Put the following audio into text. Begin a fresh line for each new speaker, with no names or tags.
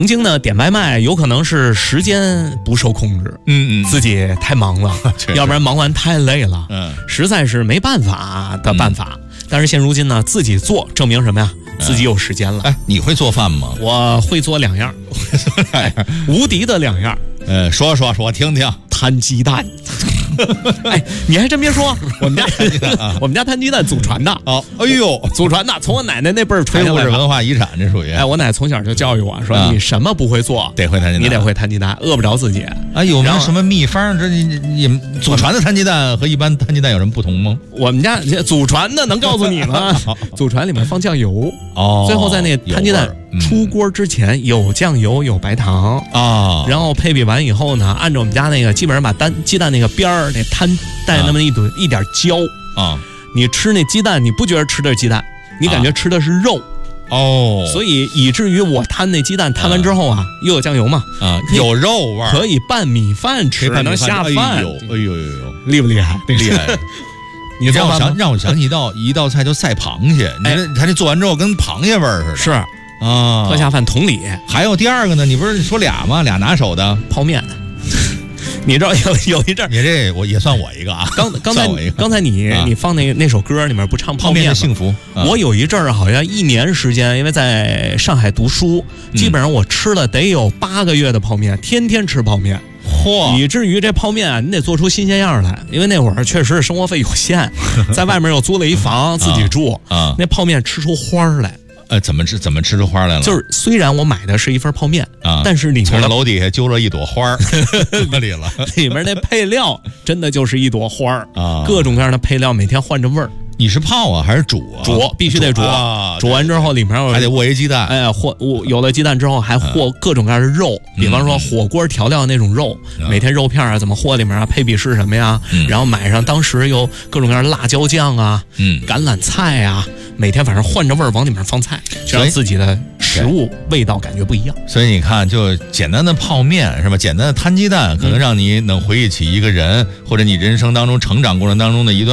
曾经呢，点外卖有可能是时间不受控制，自己太忙了，要不然忙完太累了，实在是没办法的办法。但是现如今呢，自己做证明什么呀？自己有时间了。
哎，你会做饭吗？
我会做2样，无敌的2样。
说我听听。
摊鸡蛋。哎，你还真别说，我们家摊鸡蛋祖传的。
哦，哎呦，
祖传的，从我奶奶那辈儿传下来的。
非物质文化遗产，这属于。
哎，我奶从小就教育我说，你什么不会做，
得会摊鸡蛋，
你得会摊鸡蛋，饿不着自己。
啊，有没有什么秘方？这你们祖传的摊鸡蛋和一般摊鸡蛋有什么不同吗？
我们家祖传的能告诉你吗？祖传里面放酱油，最后在那摊鸡蛋出锅之前有酱油有白糖
啊，
然后配比完以后呢，按照我们家那个基本上把鸡蛋那个边儿那摊带那么一点焦
啊，
你吃那鸡蛋你不觉得吃的是鸡蛋，你感觉吃的是肉
哦，
所以以至于我摊那鸡蛋摊完之后啊，又有酱油嘛
有肉味儿，
可以拌米饭吃，能下饭。
哎呦，
厉不厉害？
厉害！你让我想起一道菜，就赛螃蟹。你看这做完之后跟螃蟹味儿似的。
是
啊，
特下饭。同理，
还有第二个呢，你不是说俩吗？俩拿手的
泡面。你知道有一阵
你这我也算我一个啊。
刚才你放那首歌里面不唱泡面
的幸福？
我有一阵儿好像1年时间，因为在上海读书，基本上我吃了得有8个月的泡面，天天吃泡面。
嚯！
以至于这泡面啊，你得做出新鲜样来，因为那会儿确实是生活费有限，在外面又租了一房自己住啊，那泡面吃出花来。
怎么吃出花来了？
就是虽然我买的是一份泡面啊，但是里面
从楼底下揪了一朵花里了，
里面那配料真的就是一朵花啊，各种各样的配料，每天换着味儿。
你是泡啊还是煮啊？
煮，必须得煮。煮完之后里面
还得和一鸡蛋。
哎，有了鸡蛋之后还和各种各样的肉，比方说火锅调料那种肉，每天肉片啊怎么和里面啊，配比是什么呀？然后买上当时有各种各样的辣椒酱啊，橄榄菜啊，每天反正换着味儿往里面放菜，让自己的食物味道感觉不一样。
所以你看，就简单的泡面是吧？简单的摊鸡蛋，可能让你能回忆起一个人，或者你人生当中成长过程当中的一段